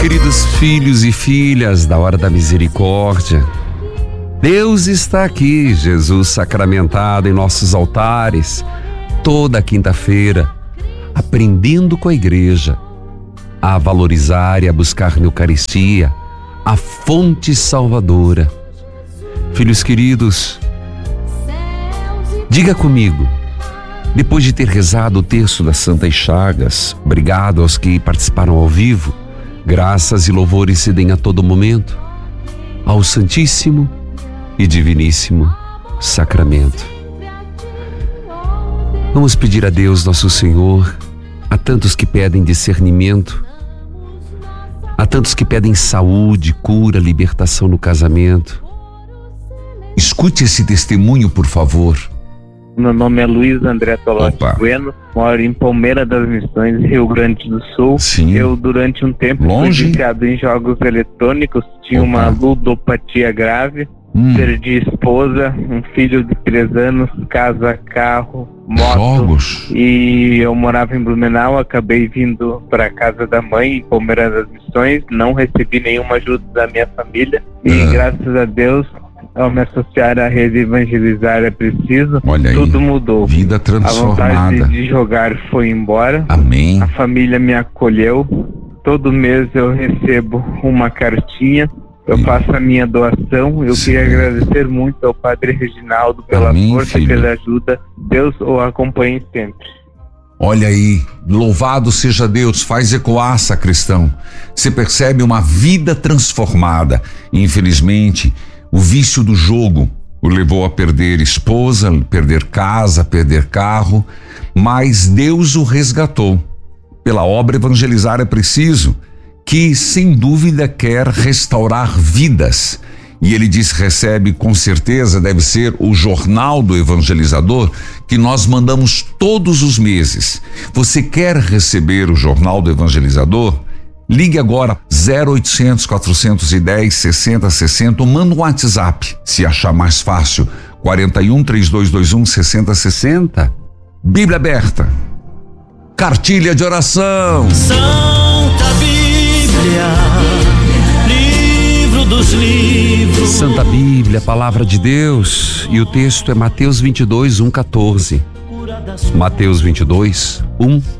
Queridos filhos e filhas da Hora da Misericórdia, Deus está aqui, Jesus sacramentado em nossos altares, toda quinta-feira, aprendendo com a igreja a valorizar e a buscar na Eucaristia a fonte salvadora. Filhos queridos, diga comigo, depois de ter rezado o terço das Santas Chagas, obrigado aos que participaram ao vivo, graças e louvores se deem a todo momento ao Santíssimo e Diviníssimo Sacramento. Vamos pedir a Deus, nosso Senhor, a tantos que pedem discernimento, a tantos que pedem saúde, cura, libertação no casamento. Escute esse testemunho, por favor. Meu nome é Luiz André Tolotti Bueno, moro em Palmeira das Missões, Rio Grande do Sul. Sim. Eu, durante um tempo, fui viciado em jogos eletrônicos, tinha uma ludopatia grave, perdi esposa, um filho de 3 anos, casa, carro, moto. Jogos? E eu morava em Blumenau, acabei vindo para casa da mãe, em Palmeira das Missões, não recebi nenhuma ajuda da minha família e graças a Deus, ao me associar à rede Evangelizar é Preciso, tudo mudou. Vida transformada. A vontade de jogar foi embora. Amém. A família me acolheu. Todo mês eu recebo uma cartinha. Eu faço a minha doação. Eu queria agradecer muito ao Padre Reginaldo pela força e pela ajuda. Deus o acompanhe sempre. Olha aí, louvado seja Deus, faz ecoar, sacristão. Você percebe uma vida transformada. Infelizmente, o vício do jogo o levou a perder esposa, perder casa, perder carro, mas Deus o resgatou. Pela obra Evangelizar é Preciso, que sem dúvida quer restaurar vidas. E ele diz que recebe, com certeza, deve ser o Jornal do Evangelizador, que nós mandamos todos os meses. Você quer receber o Jornal do Evangelizador? Ligue agora 0800 410 6060 ou manda um WhatsApp, se achar mais fácil, 41 3221 6060. Bíblia aberta. Cartilha de oração. Santa Bíblia, livro dos livros. Santa Bíblia, palavra de Deus, e o texto é Mateus 22, 1-14. Mateus 22, 1-14.